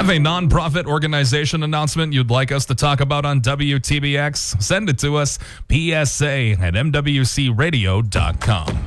Have a nonprofit organization announcement you'd like us to talk about on WTBX? Send it to us, PSA@mwcradio.com.